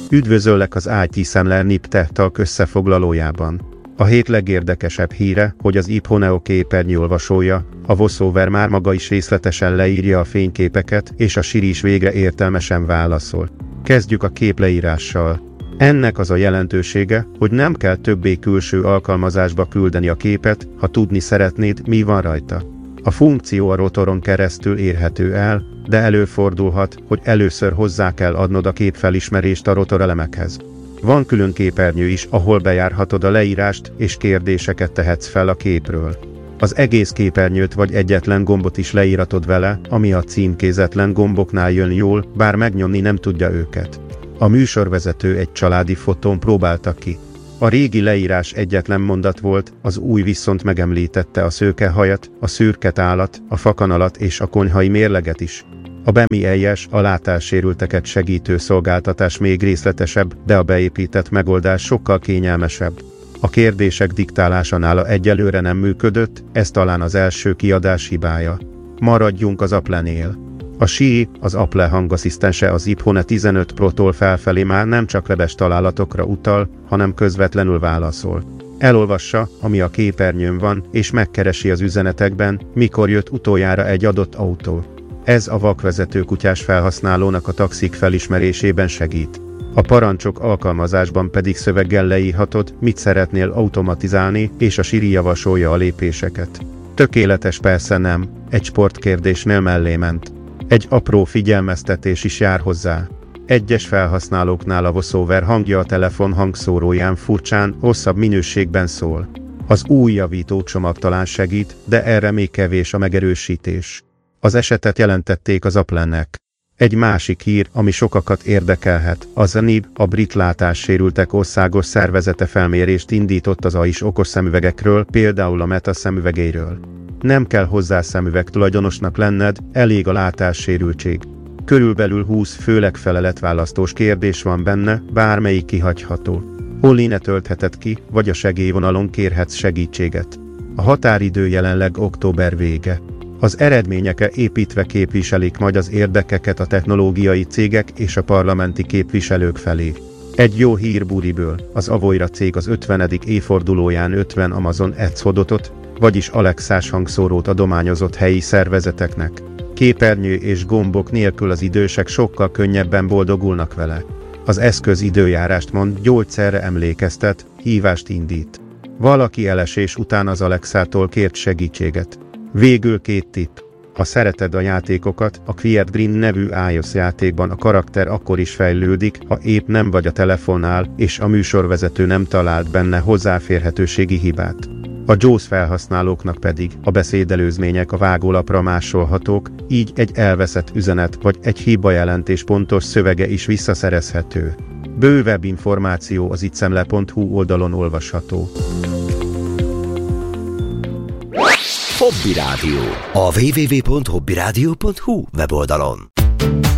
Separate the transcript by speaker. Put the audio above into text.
Speaker 1: Üdvözöllek az IT Szemler NIP Tech Talk összefoglalójában. A hét legérdekesebb híre, hogy az Iphoneo képernyőolvasója, a VoiceOver már maga is részletesen leírja a fényképeket, és a Siri is végre értelmesen válaszol. Kezdjük a képleírással. Ennek az a jelentősége, hogy nem kell többé külső alkalmazásba küldeni a képet, ha tudni szeretnéd, mi van rajta. A funkció a rotoron keresztül érhető el, de előfordulhat, hogy először hozzá kell adnod a képfelismerést a rotorelemekhez. Van külön képernyő is, ahol bejárhatod a leírást és kérdéseket tehetsz fel a képről. Az egész képernyőt vagy egyetlen gombot is leíratod vele, ami a címkézetlen gomboknál jön jól, bár megnyomni nem tudja őket. A műsorvezető egy családi fotón próbálta ki. A régi leírás egyetlen mondat volt, az új viszont megemlítette a szőkehajat, a szürke tálat, a fakanalat és a konyhai mérleget is. A BEMI-EIS, a látássérülteket segítő szolgáltatás még részletesebb, de a beépített megoldás sokkal kényelmesebb. A kérdések diktálása nála egyelőre nem működött, ez talán az első kiadás hibája. Maradjunk az Apple-nél. A Siri, az Apple hangasszisztense az iPhone 15 Pro-tól felfelé már nem csak webes találatokra utal, hanem közvetlenül válaszol. Elolvassa, ami a képernyőn van, és megkeresi az üzenetekben, mikor jött utoljára egy adott autó. Ez a vakvezető kutyás felhasználónak a taxik felismerésében segít. A parancsok alkalmazásban pedig szöveggel leírhatod, mit szeretnél automatizálni, és a Siri javasolja a lépéseket. Tökéletes persze nem, egy sportkérdésnél mellé ment. Egy apró figyelmeztetés is jár hozzá. Egyes felhasználóknál a VoiceOver hangja a telefon hangszóróján furcsán, rosszabb minőségben szól. Az új javítócsomag talán segít, de erre még kevés a megerősítés. Az esetet jelentették az Apple-nek. Egy másik hír, ami sokakat érdekelhet, az a NIB, a brit látássérültek országos szervezete felmérést indított az AI-s okos szemüvegekről, például a Meta szemüvegeiről. Nem kell hozzá szemüveg tulajdonosnak lenned, elég a látássérültség. Körülbelül 20 főleg feleletválasztós kérdés van benne, bármelyik kihagyható. Holly-ne töltheted ki, vagy a segélyvonalon kérhetsz segítséget. A határidő jelenleg október vége. Az eredményekre építve képviselik majd az érdekeket a technológiai cégek és a parlamenti képviselők felé. Egy jó hír Buriből, az Avoira cég az 50. évfordulóján 50 Amazon Echo-Dotot, vagyis Alexás hangszórót adományozott helyi szervezeteknek. Képernyő és gombok nélkül az idősek sokkal könnyebben boldogulnak vele. Az eszköz időjárást mond, gyógyszerre emlékeztet, hívást indít. Valaki elesés után az Alexától kért segítséget. Végül 2 tipp. Ha szereted a játékokat, a Quiet Green nevű iOS játékban a karakter akkor is fejlődik, ha épp nem vagy a telefonnál, és a műsorvezető nem talált benne hozzáférhetőségi hibát. A JAWS felhasználóknak pedig a beszédelőzmények a vágólapra másolhatók, így egy elveszett üzenet vagy egy hibajelentés pontos szövege is visszaszerezhető. Bővebb információ az itszemle.hu oldalon olvasható.
Speaker 2: Hobby Rádió. A www.hobbyradio.hu weboldalon.